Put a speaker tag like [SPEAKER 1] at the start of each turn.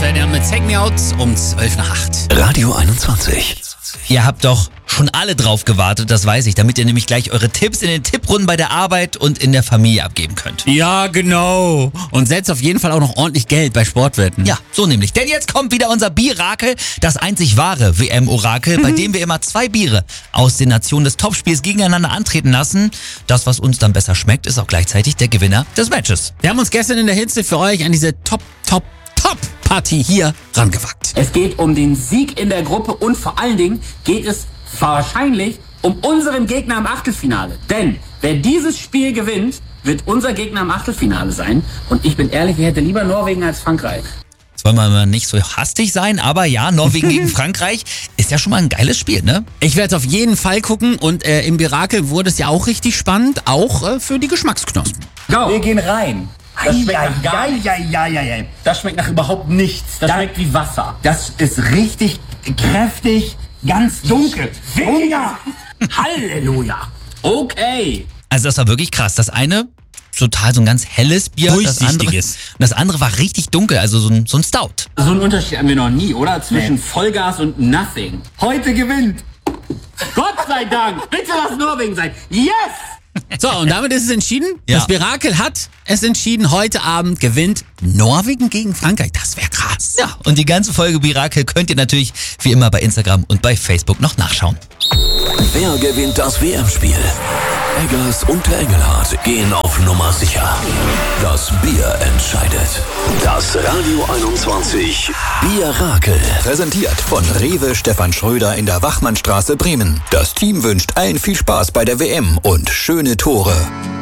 [SPEAKER 1] Svenja mit Take Me Out um 7:55.
[SPEAKER 2] Radio 21.
[SPEAKER 3] Ihr habt doch schon alle drauf gewartet, das weiß ich, damit ihr nämlich gleich eure Tipps in den Tipprunden bei der Arbeit und in der Familie abgeben könnt.
[SPEAKER 1] Ja, genau. Und setzt auf jeden Fall auch noch ordentlich Geld bei Sportwetten.
[SPEAKER 3] Ja, so nämlich. Denn jetzt kommt wieder unser Bierakel, das einzig wahre WM-Orakel, bei dem wir immer 2 Biere aus den Nationen des Topspiels gegeneinander antreten lassen. Das, was uns dann besser schmeckt, ist auch gleichzeitig der Gewinner des Matches.
[SPEAKER 1] Wir haben uns gestern in der Hitze für euch an diese Top-Party hier rangewagt.
[SPEAKER 4] Es geht um den Sieg in der Gruppe und vor allen Dingen geht es wahrscheinlich um unseren Gegner im Achtelfinale. Denn wer dieses Spiel gewinnt, wird unser Gegner im Achtelfinale sein. Und ich bin ehrlich, ich hätte lieber Norwegen als Frankreich.
[SPEAKER 3] Jetzt wollen wir mal nicht so hastig sein, aber ja, Norwegen gegen Frankreich ist ja schon mal ein geiles Spiel, ne?
[SPEAKER 1] Ich werde auf jeden Fall gucken und im Birakel wurde es ja auch richtig spannend, auch für die Geschmacksknospen.
[SPEAKER 4] Go!
[SPEAKER 5] Wir gehen rein. Das schmeckt nach gar nichts. Das schmeckt nach überhaupt nichts. Das schmeckt wie Wasser. Das ist richtig kräftig, ganz dunkel. Wikinger!
[SPEAKER 4] Halleluja! Okay!
[SPEAKER 3] Also das war wirklich krass. Das eine, total so ein ganz helles Bier.
[SPEAKER 1] Durchsichtiges.
[SPEAKER 3] Das andere war richtig dunkel, also so ein Stout.
[SPEAKER 4] So einen Unterschied haben wir noch nie, oder? Zwischen Vollgas und Nothing.
[SPEAKER 5] Heute gewinnt.
[SPEAKER 4] Gott sei Dank! Bitte lass Norwegen sein! Yes!
[SPEAKER 1] So, und damit ist es entschieden.
[SPEAKER 3] Ja.
[SPEAKER 1] Das Birakel hat es entschieden. Heute Abend gewinnt Norwegen gegen Frankreich. Das wäre krass.
[SPEAKER 3] Ja, und die ganze Folge Birakel könnt ihr natürlich wie immer bei Instagram und bei Facebook noch nachschauen.
[SPEAKER 2] Wer gewinnt das WM-Spiel? Eggers und der Engelhardt gehen auf Nummer sicher. Das Bier entscheidet. Das Radio 21 Bierakel. Präsentiert von Rewe Stefan Schröder in der Wachmannstraße Bremen. Das Team wünscht allen viel Spaß bei der WM und schöne Tore.